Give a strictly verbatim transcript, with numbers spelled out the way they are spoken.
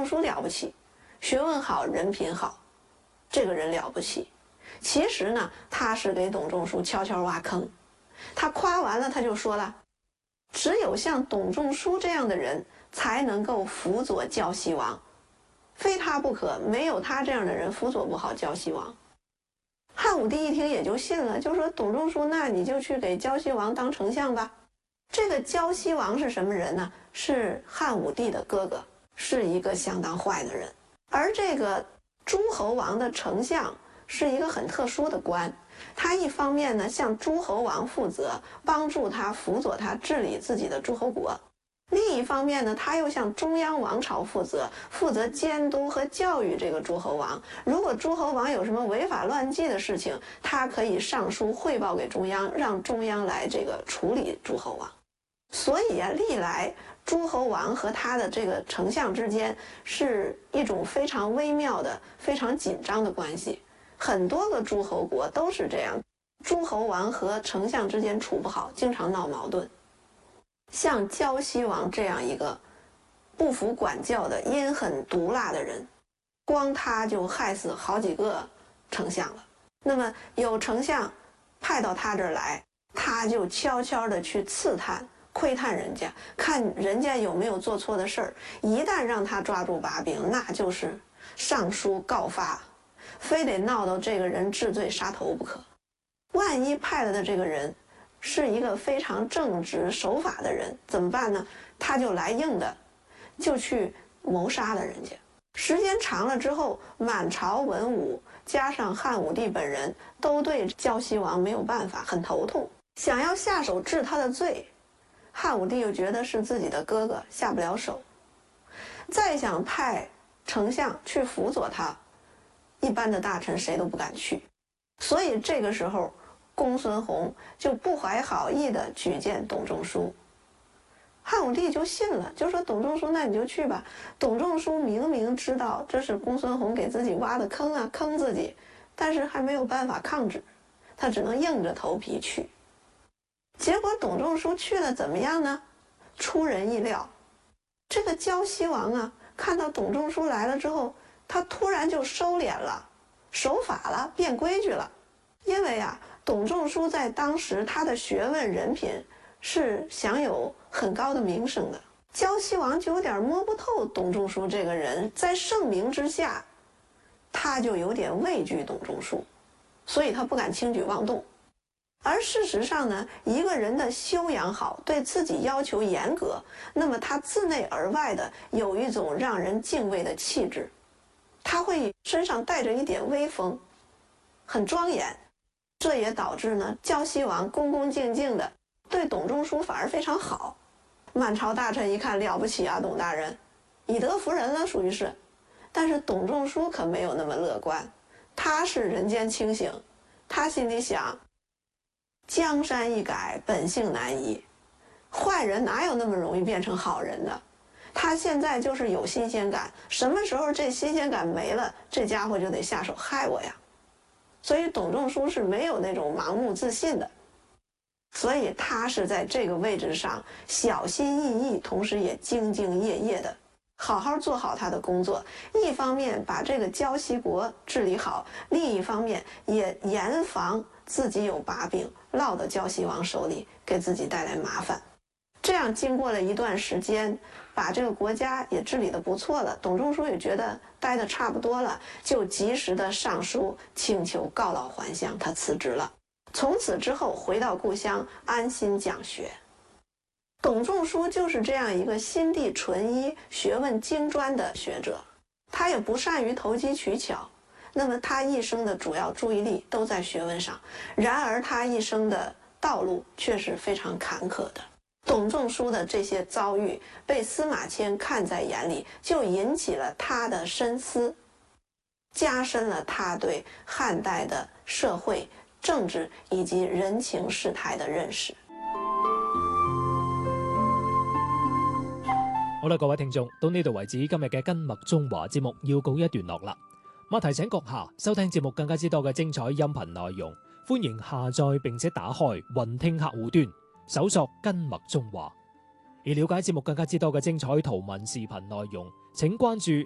书了不起，学问好，人品好，这个人了不起。其实呢，他是给董仲舒悄悄挖坑。他夸完了，他就说了，只有像董仲舒这样的人才能够辅佐胶西王，非他不可，没有他这样的人辅佐不好胶西王。汉武帝一听也就信了，就说董仲舒，那你就去给胶西王当丞相吧。这个胶西王是什么人呢？是汉武帝的哥哥，是一个相当坏的人。而这个诸侯王的丞相是一个很特殊的官，他一方面呢向诸侯王负责，帮助他辅佐他治理自己的诸侯国，另一方面呢他又向中央王朝负责，负责监督和教育这个诸侯王。如果诸侯王有什么违法乱纪的事情，他可以上书汇报给中央，让中央来这个处理诸侯王。所以啊，历来诸侯王和他的这个丞相之间是一种非常微妙的、非常紧张的关系。很多个诸侯国都是这样，诸侯王和丞相之间处不好，经常闹矛盾。像胶西王这样一个不服管教的阴狠毒辣的人，光他就害死好几个丞相了。那么有丞相派到他这儿来，他就悄悄地去刺探窥探人家，看人家有没有做错的事儿。一旦让他抓住把柄，那就是上书告发，非得闹到这个人治罪杀头不可。万一派来的这个人是一个非常正直守法的人，怎么办呢？他就来硬的，就去谋杀了人家。时间长了之后，满朝文武加上汉武帝本人都对胶西王没有办法，很头痛，想要下手治他的罪，汉武帝又觉得是自己的哥哥，下不了手。再想派丞相去辅佐他，一般的大臣谁都不敢去。所以这个时候公孙弘就不怀好意地举荐董仲舒。汉武帝就信了，就说董仲舒，那你就去吧。董仲舒明明知道这是公孙弘给自己挖的坑啊，坑自己，但是还没有办法抗旨，他只能硬着头皮去。结果董仲舒去了怎么样呢？出人意料，这个胶西王啊，看到董仲舒来了之后，他突然就收敛了，守法了，变规矩了。因为啊，董仲舒在当时他的学问人品是享有很高的名声的。胶西王就有点摸不透董仲舒这个人，在盛名之下，他就有点畏惧董仲舒，所以他不敢轻举妄动。而事实上呢，一个人的修养好，对自己要求严格，那么他自内而外的有一种让人敬畏的气质，他会身上带着一点威风，很庄严。这也导致呢，胶西王恭恭敬敬的，对董仲舒反而非常好。满朝大臣一看，了不起啊，董大人，以德服人了，属于是。但是董仲舒可没有那么乐观，他是人间清醒，他心里想，江山易改，本性难移，坏人哪有那么容易变成好人的？他现在就是有新鲜感，什么时候这新鲜感没了，这家伙就得下手害我呀。所以董仲舒是没有那种盲目自信的，所以他是在这个位置上小心翼翼，同时也兢兢业业的好好做好他的工作。一方面把这个胶西国治理好，另一方面也严防自己有把柄落到胶西王手里，给自己带来麻烦。这样经过了一段时间，把这个国家也治理得不错了，董仲舒也觉得待得差不多了，就及时的上书请求告老还乡，他辞职了。从此之后回到故乡安心讲学。董仲舒就是这样一个心地纯一、学问精专的学者，他也不善于投机取巧，那么他一生的主要注意力都在学问上，然而他一生的道路却是非常坎坷的。董仲舒的这些遭遇被司马迁看在眼里，就引起了他的深思，加深了他对汉代的社会、政治以及人情世態的認識。 好啦，各位聽眾，到呢度為止，今日嘅根脈中華節目要告一段落啦。我提醒閣下收聽節目更加之多嘅精彩音頻內容，歡迎下載並且打開雲聽客戶端，搜索根脈中華。而了解節目更加之多嘅精彩圖文視頻內容，請關注